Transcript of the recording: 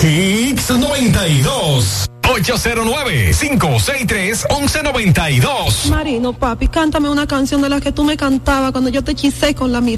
Kicks 92. 809-563-1192. Marino, papi, cántame una canción de la que tú me cantabas cuando yo te hechicé con la mirada.